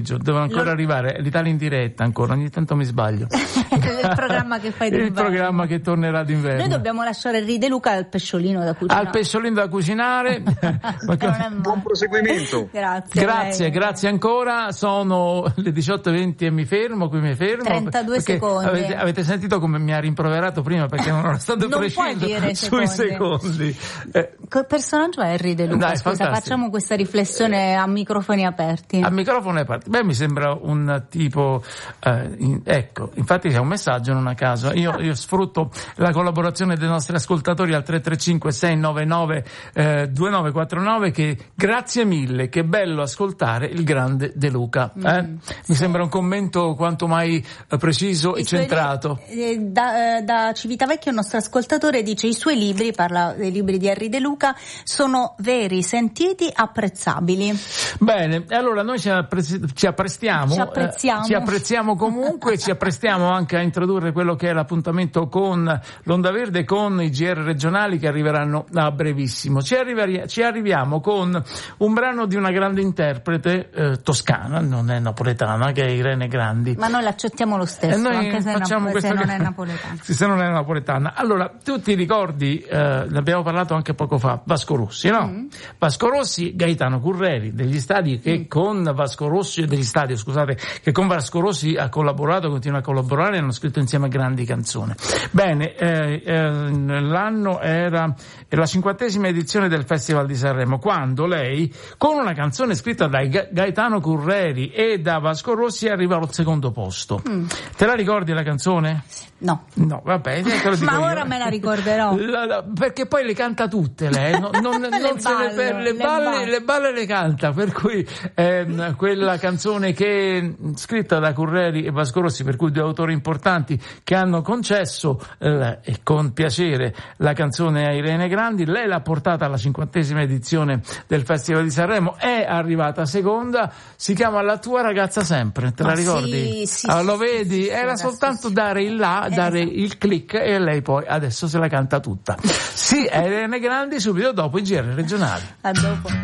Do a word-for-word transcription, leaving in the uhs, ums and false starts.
Devono ancora Lo... arrivare l'Italia in diretta ancora, ogni tanto mi sbaglio. Il programma che fai d'inverno. Il programma che tornerà d'inverno. Noi dobbiamo lasciare Henri De Luca al pesciolino da cucinare. Al pesciolino da cucinare. Buon proseguimento. Grazie. Grazie, grazie ancora. Sono le diciotto e venti e mi fermo, qui mi fermo. trentadue secondi. Avete, avete sentito come mi ha rimproverato prima perché non ero stato non preciso sui secondi. secondi. Eh. Che personaggio è Henri De Luca? Dai, Scusa, fantastico. Facciamo questa riflessione a microfoni aperti. A microfoni aperti. Beh, mi sembra un tipo, eh, in, ecco, infatti c'è un messaggio non a caso. Io, io sfrutto la collaborazione dei nostri ascoltatori al tre tre cinque sei nove nove due nove quattro nove che grazie mille, che bello ascoltare il grande De Luca. Eh? Mm, Mi sì. sembra un commento quanto mai eh, preciso I e centrato. Li- da, eh, da Civitavecchio il nostro ascoltatore dice: i suoi libri, parla dei libri di Henri De Luca, sono veri, sentiti, apprezzabili. Bene, allora noi ci, apprezz- ci apprestiamo, ci apprezziamo, eh, ci apprezziamo comunque, ci apprestiamo anche a introdurre quello che è l'appuntamento con l'Onda Verde, con i G R regionali che arriveranno a brevissimo. Ci, arriva- ci arriviamo con un brano di una grande interprete eh, toscana, non è napoletana, che è Irene Grandi. Ma noi l'accettiamo lo stesso, e noi anche se, facciamo nap- se non che... è napoletana. se non è napoletana. Allora, tu ti ricordi, eh, ne abbiamo parlato anche poco fa, Vasco Rossi, no? Mm. Vasco Rossi, Gaetano Curreri, degli stadi che mm. con Vasco Rossi, degli stadi, scusate, che con Vasco Rossi ha collaborato, continua a collaborare, hanno scritto insieme grandi canzoni. Bene, eh, eh, l'anno era la cinquantesima edizione del Festival di Sanremo, quando lei, con una canzone scritta da Gaetano Curreri e da Vasco Rossi, arriva al secondo posto. Mm. Te la ricordi la canzone? No. No, vabbè, te lo dico ma io. Ora me la ricorderò. La, la, perché poi le canta tutte lei, no, non, non le, se ballo, le, per, le, le, balle, balle. le balle le canta, per cui ehm, quella canzone che scritta da Curreri e Vasco Rossi, per cui due autori importanti che hanno concesso eh, e con piacere la canzone a Irene Grandi, lei l'ha portata alla cinquantesima edizione del Festival di Sanremo, è arrivata seconda, si chiama La tua ragazza sempre, te la Ma ricordi? Sì, sì, allora, lo sì, vedi? Sì, era sì, soltanto sì. dare il là, dare esatto. il click e lei poi adesso se la canta tutta. Sì, Irene Grandi subito dopo i G R regionali. A dopo.